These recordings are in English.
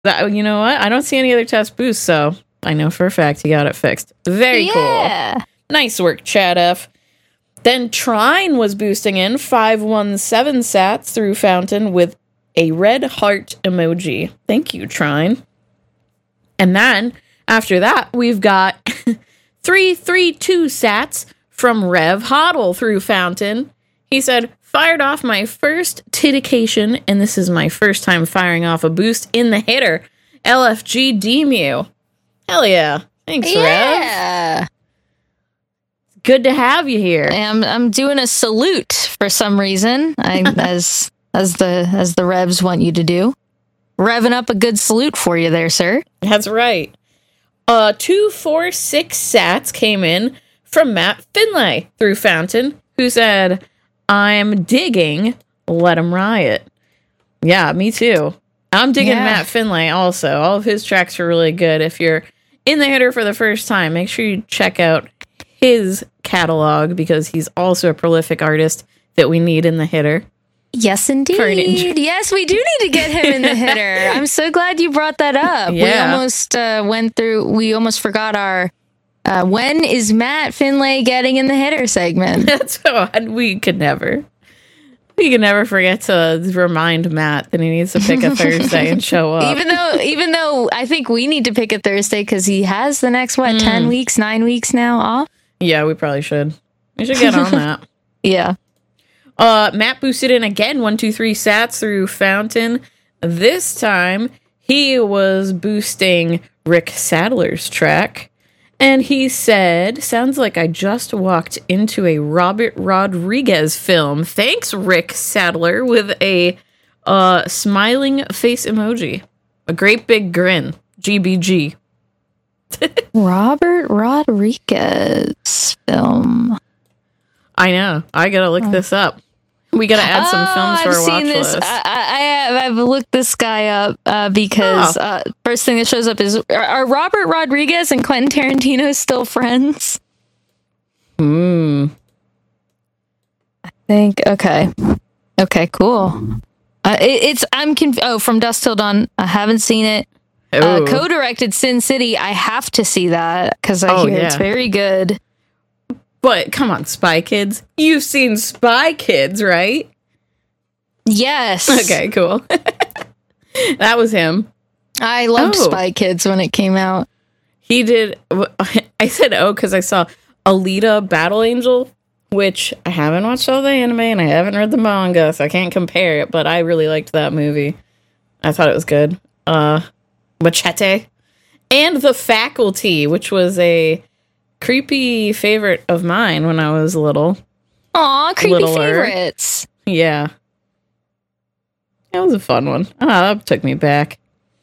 You know what? I don't see any other test boosts, so I know for a fact you got it fixed. Very cool. Nice work, Chad F. Then Trine was boosting in 517 sats through Fountain with a red heart emoji. Thank you, Trine. And then, after that, we've got 332 sats from Rev Hoddle through Fountain. He said, fired off my first titication, and this is my first time firing off a boost in the hitter. LFG Demu. Hell yeah. Thanks, Rev. Good to have you here. I'm doing a salute for some reason, as the Revs want you to do. Revving up a good salute for you there, sir. That's right. 246 sats came in from Matt Finlay through Fountain, who said, I'm digging Let 'Em Riot. Yeah, me too. I'm digging Matt Finlay also. All of his tracks are really good. If you're in the hitter for the first time, make sure you check out his catalog because he's also a prolific artist that we need in the hitter. Yes, indeed. Yes, we do need to get him in the hitter. I'm so glad you brought that up. Yeah. We almost forgot our when is Matt Finlay getting in the hitter segment? That's odd. We could never forget to remind Matt that he needs to pick a Thursday and show up. Even though I think we need to pick a Thursday because he has the next 9 weeks now off. Yeah, we probably should. We should get on that. Yeah. Matt boosted in again 123 sats through Fountain. This time he was boosting Rick Sadler's track, and he said, "Sounds like I just walked into a Robert Rodriguez film." Thanks, Rick Sadler, with a smiling face emoji, a great big grin. GBG. Robert Rodriguez film. I know. I gotta look this up. We gotta add some films to our watch list. I've looked this guy up because first thing that shows up is are Robert Rodriguez and Quentin Tarantino still friends? I think okay, cool. From Dusk Till Dawn. I haven't seen it. Co-directed Sin City. I have to see that because I hear it's very good. But come on, Spy Kids. You've seen Spy Kids, right? Yes. Okay, cool. That was him. I loved Spy Kids when it came out. He did. I said because I saw Alita Battle Angel, which I haven't watched all the anime and I haven't read the manga, so I can't compare it, but I really liked that movie. I thought it was good. Machete. And The Faculty, which was a creepy favorite of mine when I was little. Aw, creepy favorites. Yeah. That was a fun one. That took me back.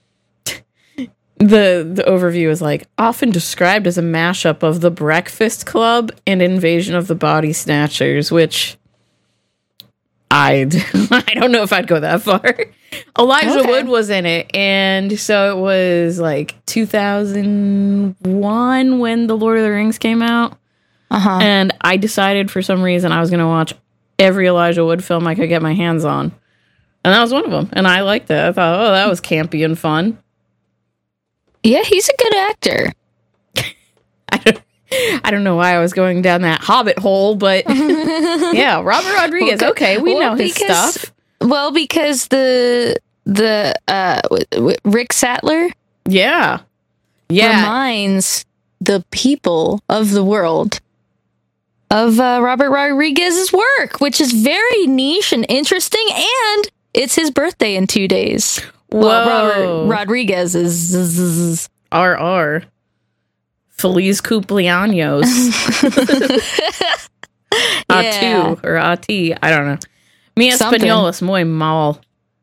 The overview is like, often described as a mashup of The Breakfast Club and Invasion of the Body Snatchers, which I don't know if I'd go that far. Elijah Wood was in it, and so it was like 2001 when The Lord of the Rings came out. And I decided for some reason I was going to watch every Elijah Wood film I could get my hands on. And that was one of them. And I liked it. I thought, that was campy and fun. Yeah, he's a good actor. I don't know why I was going down that Hobbit hole, but yeah, Robert Rodriguez. Okay, we know his stuff. Well, because the Rick Sadler, reminds the people of the world of Robert Rodriguez's work, which is very niche and interesting, and it's his birthday in 2 days. Whoa. Well, Robert Rodriguez is RR. Feliz cumpleaños. Atu or Ati. I don't know. Mi español es muy mal.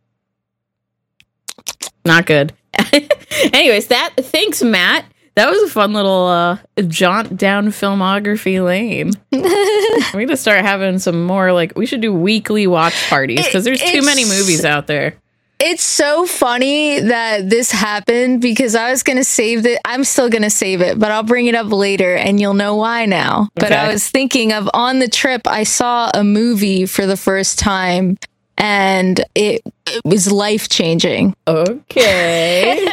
Not good. Anyways, thanks, Matt. That was a fun little jaunt down filmography lane. We need to start having some more, we should do weekly watch parties because there's too many movies out there. It's so funny that this happened because I was going to save it. I'm still going to save it, but I'll bring it up later and you'll know why now. But I was thinking of on the trip, I saw a movie for the first time and it was life changing. Okay.